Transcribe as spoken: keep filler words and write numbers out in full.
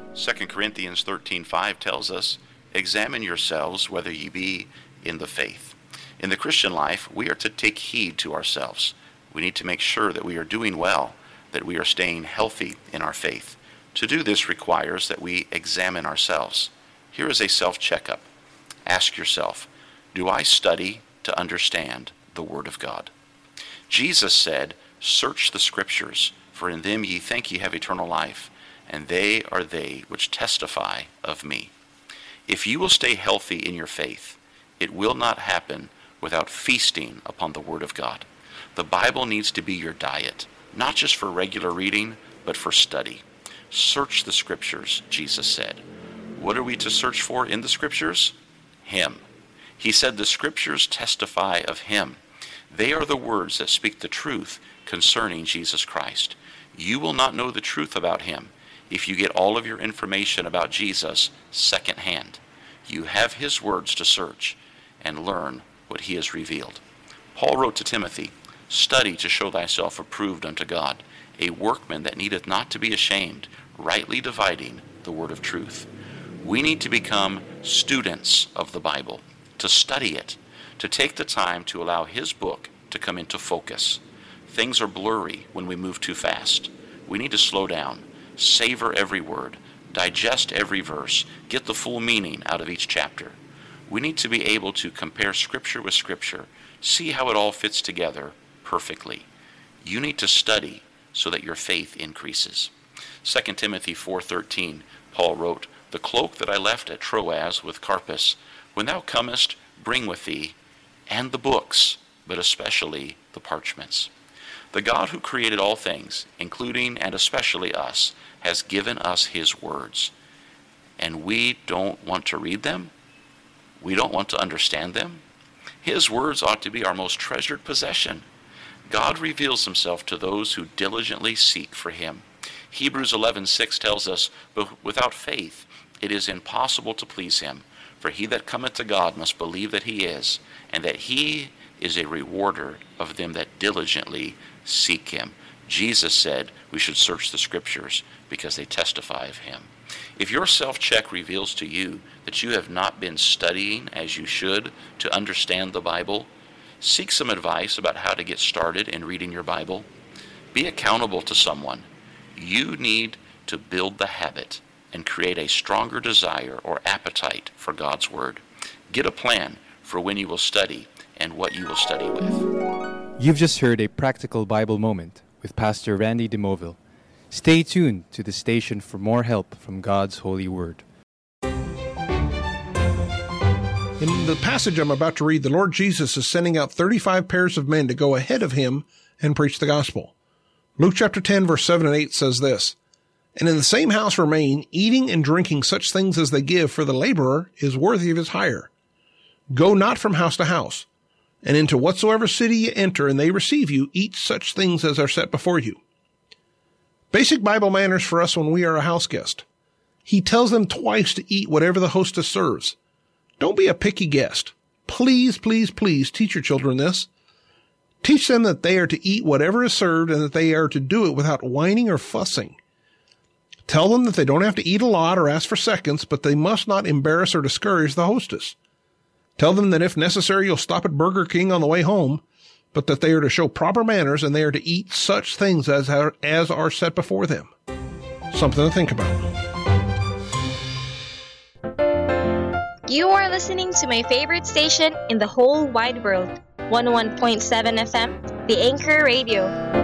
Second Corinthians thirteen five tells us, "Examine yourselves whether ye be in the faith." In the Christian life, we are to take heed to ourselves. We need to make sure that we are doing well, that we are staying healthy in our faith. To do this requires that we examine ourselves. Here is a self-checkup. Ask yourself, do I study to understand the Word of God? Jesus said, "Search the Scriptures, for in them ye think ye have eternal life, and they are they which testify of me." If you will stay healthy in your faith, it will not happen without feasting upon the Word of God. The Bible needs to be your diet, not just for regular reading, but for study. Search the Scriptures, Jesus said. What are we to search for in the Scriptures? Him. He said the Scriptures testify of Him. They are the words that speak the truth concerning Jesus Christ. You will not know the truth about Him if you get all of your information about Jesus secondhand. You have His words to search and learn what He has revealed. Paul wrote to Timothy, "Study to show thyself approved unto God, a workman that needeth not to be ashamed, rightly dividing the word of truth." We need to become students of the Bible, to study it, to take the time to allow His book to come into focus. Things are blurry when we move too fast. We need to slow down, savor every word, digest every verse, get the full meaning out of each chapter. We need to be able to compare Scripture with Scripture, see how it all fits together perfectly. You need to study so that your faith increases. Second Timothy four thirteen, Paul wrote, "The cloak that I left at Troas with Carpus, when thou comest, bring with thee, and the books, but especially the parchments." The God who created all things, including and especially us, has given us His words. And we don't want to read them? We don't want to understand them? His words ought to be our most treasured possession. God reveals Himself to those who diligently seek for Him. Hebrews eleven six tells us, "But without faith it is impossible to please Him. For he that cometh to God must believe that He is, and that He is a rewarder of them that diligently seek Him." Jesus said we should search the Scriptures because they testify of Him. If your self-check reveals to you that you have not been studying as you should to understand the Bible, seek some advice about how to get started in reading your Bible. Be accountable to someone. You need to build the habit and create a stronger desire or appetite for God's Word. Get a plan for when you will study and what you will study with. You've just heard a practical Bible moment with Pastor Randy DeMoville. Stay tuned to the station for more help from God's holy Word. In the passage I'm about to read, the Lord Jesus is sending out thirty-five pairs of men to go ahead of Him and preach the gospel. Luke chapter ten, verse seven and eight says this, "And in the same house remain, eating and drinking such things as they give, for the laborer is worthy of his hire. Go not from house to house, and into whatsoever city ye enter, and they receive you, eat such things as are set before you." Basic Bible manners for us when we are a house guest. He tells them twice to eat whatever the hostess serves. Don't be a picky guest. Please, please, please teach your children this. Teach them that they are to eat whatever is served and that they are to do it without whining or fussing. Tell them that they don't have to eat a lot or ask for seconds, but they must not embarrass or discourage the hostess. Tell them that if necessary, you'll stop at Burger King on the way home, but that they are to show proper manners and they are to eat such things as are, as are set before them. Something to think about. You are listening to my favorite station in the whole wide world, one oh one point seven F M, The Anchor Radio.